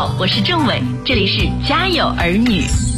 好，我是郑伟，这里是家有儿女。